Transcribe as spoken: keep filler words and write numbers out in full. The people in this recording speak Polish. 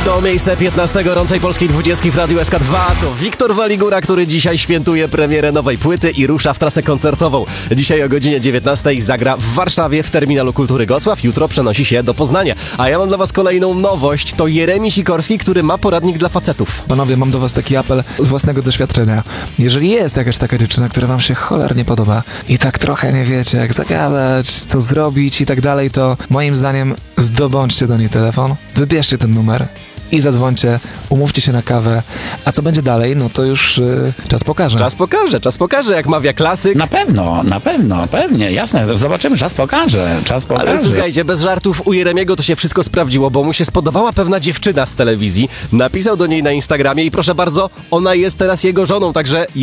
To miejsce piętnaste gorącej polskiej dwudziestki w Radiu S K dwa to Wiktor Waligura, który dzisiaj świętuje premierę nowej płyty i rusza w trasę koncertową. Dzisiaj o godzinie dziewiętnastej zagra w Warszawie w Terminalu Kultury Gocław, jutro przenosi się do Poznania. A ja mam dla was kolejną nowość, to Jeremi Sikorski, który ma poradnik dla facetów. Panowie, mam do was taki apel z własnego doświadczenia. Jeżeli jest jakaś taka dziewczyna, która wam się cholernie podoba i tak trochę nie wiecie, jak zagadać, co zrobić i tak dalej, to moim zdaniem zdobądźcie do niej telefon, wybierzcie ten numer i zadzwońcie, umówcie się na kawę, a co będzie dalej, no to już yy, czas pokaże. Czas pokaże, czas pokaże, jak mawia klasyk. Na pewno, na pewno, pewnie, jasne, zobaczymy, czas pokaże, czas pokaże. Ale słuchajcie, bez żartów, u Jeremiego to się wszystko sprawdziło, bo mu się spodobała pewna dziewczyna z telewizji, napisał do niej na Instagramie i proszę bardzo, ona jest teraz jego żoną, także